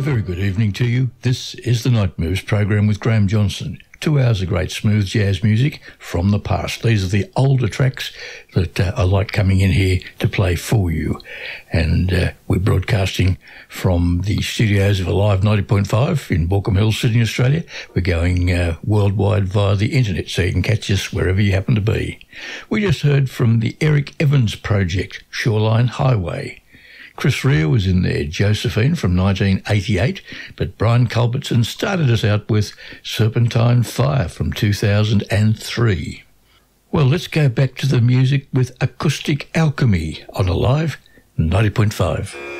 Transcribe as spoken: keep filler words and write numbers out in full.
very good evening to you. This is the Night Moves program with Graham Johnson. Two hours of great smooth jazz music from the past. These are the older tracks that uh, I like coming in here to play for you. And uh, we're broadcasting from the studios of Alive ninety point five in Baulkham Hills, Sydney, Australia. We're going uh, worldwide via the internet, so you can catch us wherever you happen to be. We just heard from the Eric Evans project, Shoreline Highway. Chris Rea was in there, Josephine from nineteen eighty-eight, but Brian Culbertson started us out with Serpentine Fire from two thousand three. Well, let's go back to the music with Acoustic Alchemy on Alive ninety point five.